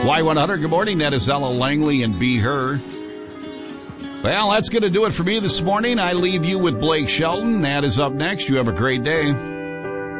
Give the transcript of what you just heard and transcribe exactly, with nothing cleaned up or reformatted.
Y one hundred, good morning. That is Ella Langley and Be Her. Well, that's going to do it for me this morning. I leave you with Blake Shelton. That is up next. You have a great day.